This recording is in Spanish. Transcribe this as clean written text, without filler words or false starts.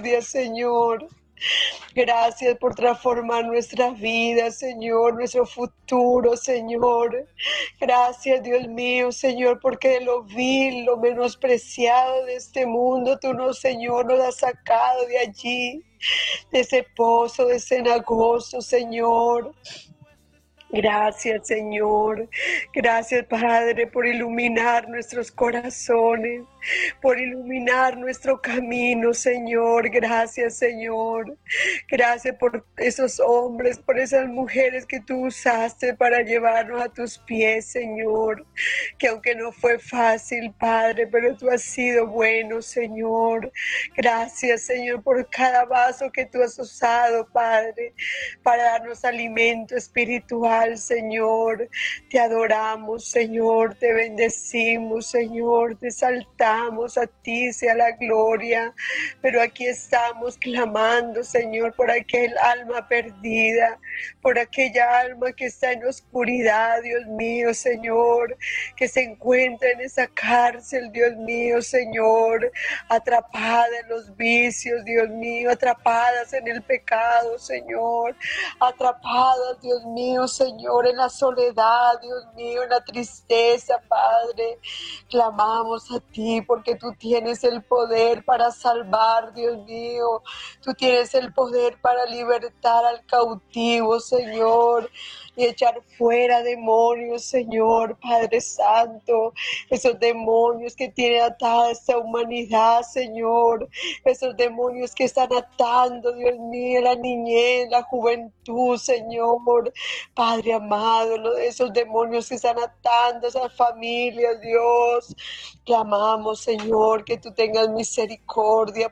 misericordia, Señor. Gracias por transformar nuestra vida, Señor, nuestro futuro, Señor. Gracias, Dios mío, Señor, porque de lo vil, lo menospreciado de este mundo, tú nos, Señor, nos has sacado de allí, de ese pozo, de cenagoso, Señor. Gracias, Señor. Gracias, Padre, por iluminar nuestros corazones, por iluminar nuestro camino, Señor. Gracias, Señor. Gracias por esos hombres, por esas mujeres que tú usaste para llevarnos a tus pies, Señor. Que aunque no fue fácil, Padre, pero tú has sido bueno, Señor. Gracias, Señor, por cada vaso que tú has usado, Padre, para darnos alimento espiritual, Señor. Te adoramos, Señor, te bendecimos, Señor, te exaltamos, a ti sea la gloria. Pero aquí estamos clamando, Señor, por aquel alma perdida, por aquella alma que está en oscuridad, Dios mío, Señor, que se encuentra en esa cárcel, Dios mío, Señor, atrapada en los vicios, Dios mío, atrapadas en el pecado, Señor, atrapadas, Dios mío, Señor, en la soledad, Dios mío, en la tristeza, Padre. Clamamos a ti porque tú tienes el poder para salvar, Dios mío. Tú tienes el poder para libertar al cautivo, Señor, y echar fuera demonios, Señor, Padre Santo. Esos demonios que tienen atada esta humanidad, Señor. Esos demonios que están atando, Dios mío, la niñez, la juventud, Señor. Padre amado, esos demonios que están atando a esas familias, Dios. Clamamos, Señor, que tú tengas misericordia,